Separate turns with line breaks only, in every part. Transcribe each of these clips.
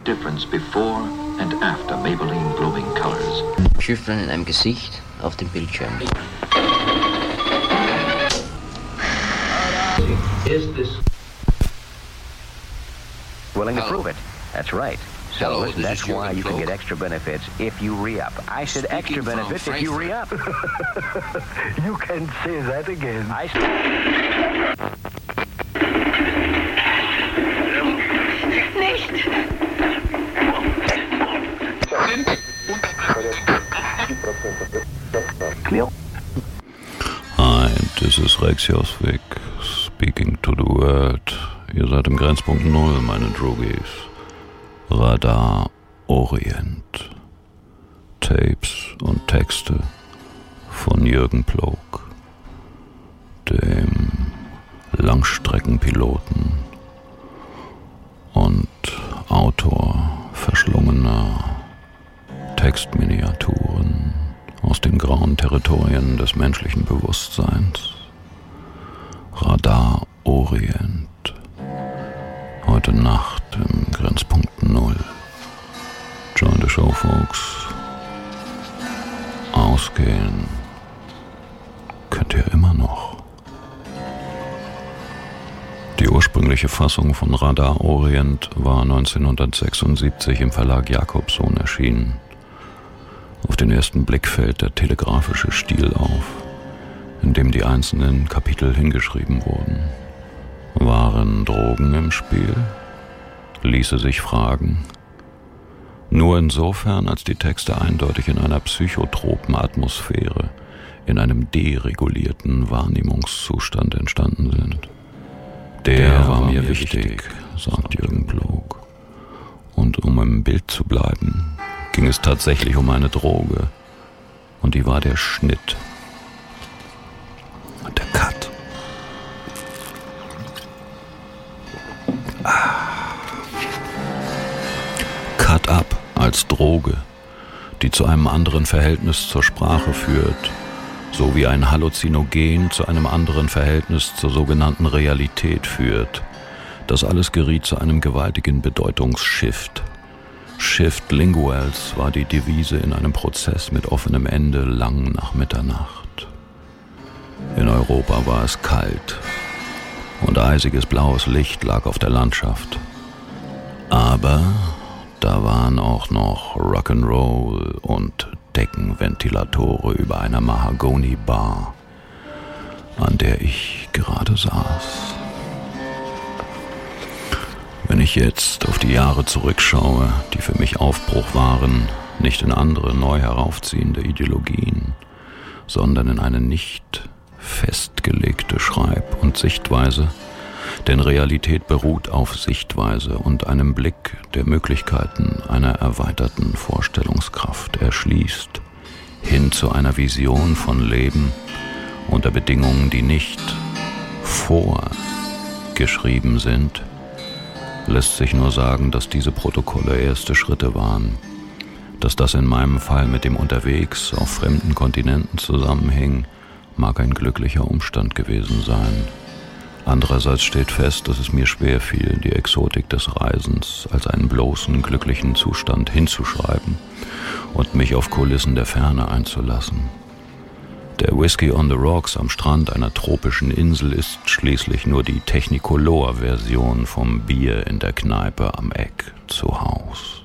difference before and after Maybelline Blooming Colors.
Schriften in einem Gesicht auf dem Bildschirm.
Is this
willing to prove it? That's right. So
Hello,
listen, that's why you can get extra benefits if you re-up. I said extra benefits if you re-up.
You can say that again.
Nicht!
Hi, this is Rex Josvik, speaking to the world. Ihr seid im Grenzpunkt Null, meine Drogies. Radar Orient. Tapes und Texte von Jürgen Ploog, dem Langstreckenpiloten und Autor verschlungener Textminiaturen aus den grauen Territorien des menschlichen Bewusstseins. Radar Orient. Heute Nacht im Grenzpunkt Null. Join the show, folks. Ausgehen könnt ihr immer noch. Die ursprüngliche Fassung von Radar Orient war 1976 im Verlag Jacobsohn erschienen. Auf den ersten Blick fällt der telegrafische Stil auf, in dem die einzelnen Kapitel hingeschrieben wurden. Waren Drogen im Spiel? Ließe sich fragen. Nur insofern, als die Texte eindeutig in einer psychotropen Atmosphäre, in einem deregulierten Wahrnehmungszustand entstanden sind. Der war mir wichtig, sagt Jürgen Ploog. Und um im Bild zu bleiben, ging es tatsächlich um eine Droge. Und die war der Schnitt. Und der Cut. Cut up als Droge, die zu einem anderen Verhältnis zur Sprache führt, so wie ein Halluzinogen zu einem anderen Verhältnis zur sogenannten Realität führt. Das alles geriet zu einem gewaltigen Bedeutungsshift. Shift linguals war die Devise in einem Prozess mit offenem Ende lang nach Mitternacht. In Europa war es kalt und eisiges blaues Licht lag auf der Landschaft. Aber da waren auch noch Rock'n'Roll und Deckenventilatoren über einer Mahagoni-Bar, an der ich gerade saß. Wenn ich jetzt auf die Jahre zurückschaue, die für mich Aufbruch waren, nicht in andere, neu heraufziehende Ideologien, sondern in eine nicht festgelegte Schreib- und Sichtweise, denn Realität beruht auf Sichtweise und einem Blick, der Möglichkeiten einer erweiterten Vorstellungskraft erschließt, hin zu einer Vision von Leben unter Bedingungen, die nicht vorgeschrieben sind, lässt sich nur sagen, dass diese Protokolle erste Schritte waren, dass das in meinem Fall mit dem Unterwegs auf fremden Kontinenten zusammenhing, mag ein glücklicher Umstand gewesen sein. Andererseits steht fest, dass es mir schwer fiel, die Exotik des Reisens als einen bloßen, glücklichen Zustand hinzuschreiben und mich auf Kulissen der Ferne einzulassen. Der Whisky on the Rocks am Strand einer tropischen Insel ist schließlich nur die Technicolor-Version vom Bier in der Kneipe am Eck zu Haus.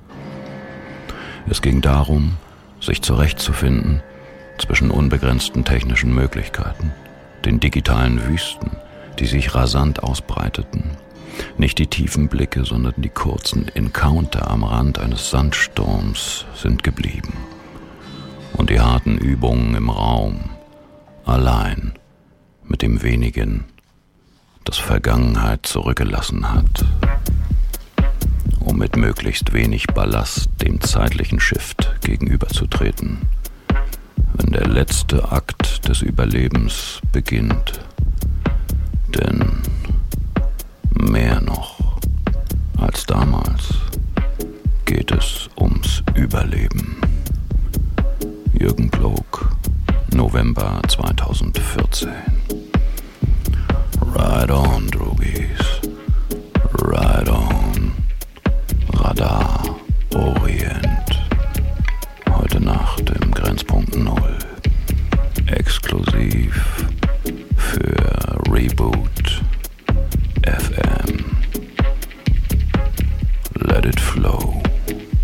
Es ging darum, sich zurechtzufinden zwischen unbegrenzten technischen Möglichkeiten, den digitalen Wüsten, die sich rasant ausbreiteten. Nicht die tiefen Blicke, sondern die kurzen Encounter am Rand eines Sandsturms sind geblieben. Und die harten Übungen im Raum, allein mit dem Wenigen, das Vergangenheit zurückgelassen hat, um mit möglichst wenig Ballast dem zeitlichen Shift gegenüberzutreten, wenn der letzte Akt des Überlebens beginnt. Denn mehr noch als damals geht es ums Überleben. Jürgen Ploog, November 2014. Ride on,